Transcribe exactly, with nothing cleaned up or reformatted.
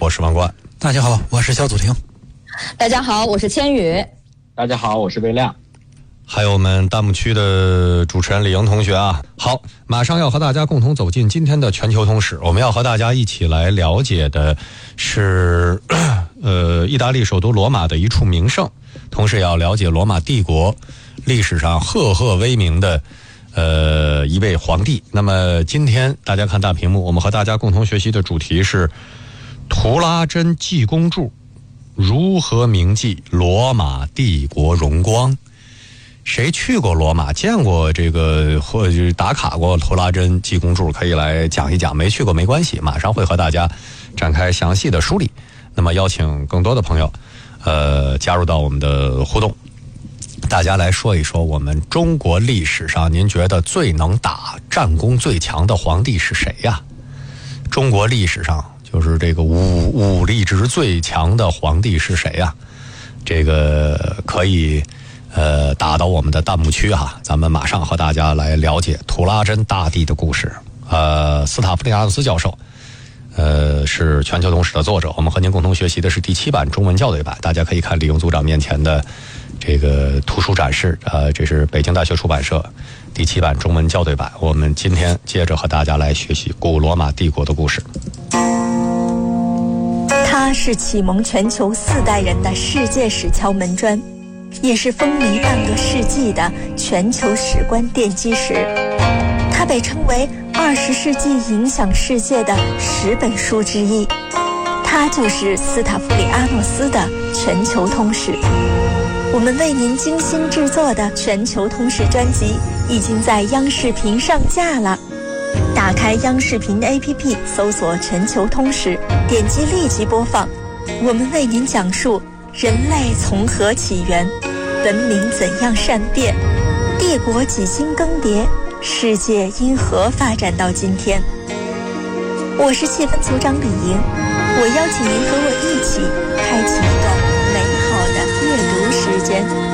我是王冠。 大家好，我是小祖婷。 大家好，我是千羽。 大家好，我是魏亮。 还有我们弹幕区的主持人李莹同学啊。好，马上要和大家共同走进今天的全球通史，我们要和大家一起来了解的是呃，意大利首都罗马的一处名胜，同时也要了解罗马帝国历史上赫赫威名的呃一位皇帝。那么今天大家看大屏幕，我们和大家共同学习的主题是图拉真济公柱如何铭记罗马帝国荣光。谁去过罗马，见过这个或者打卡过图拉真济公柱，可以来讲一讲。没去过没关系，马上会和大家展开详细的梳理。那么邀请更多的朋友呃加入到我们的互动，大家来说一说我们中国历史上您觉得最能打、战功最强的皇帝是谁呀？中国历史上就是这个武武力值最强的皇帝是谁呀？这个可以呃打到我们的弹幕区哈，咱们马上和大家来了解图拉真大帝的故事。呃，斯塔夫利亚诺斯教授呃，是全球通史的作者，我们和您共同学习的是第七版中文校对版，大家可以看李莹组长面前的这个图书展示，呃，这是北京大学出版社第七版中文校对版。我们今天接着和大家来学习古罗马帝国的故事。 他是启蒙全球四代人的世界史敲门砖，也是风靡半个世纪的全球史观奠基石。他被称为二十世纪影响世界的十本书之一，他就是斯塔夫里阿诺斯的全球通史。我们为您精心制作的全球通史专辑已经在央视频上架了，打开央视频 A P P 搜索全球通史，点击立即播放。我们为您讲述人类从何起源，文明怎样善变，帝国几经更迭，世界因何发展到今天。我是气氛组长李莹，我邀请您和我一起开启一段美好的阅读时间。